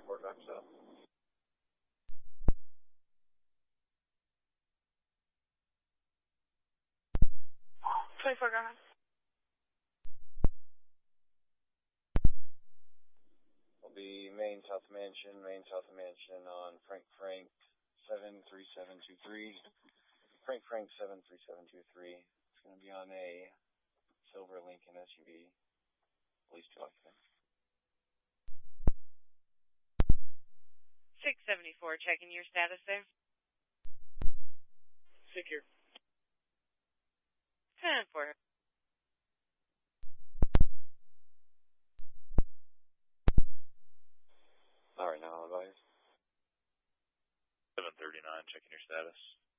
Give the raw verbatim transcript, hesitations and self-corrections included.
twenty-four back south. twenty-four, go ahead. Will be Main South Mansion, Main South Mansion on Frank Frank seven three seven two three. Frank Frank seven three seven two three. It's going to be on a silver Lincoln S U V. At least two occupants. six seventy-four, checking your status there. Secure. ten four. All right, now advise. seven thirty-nine, checking your status.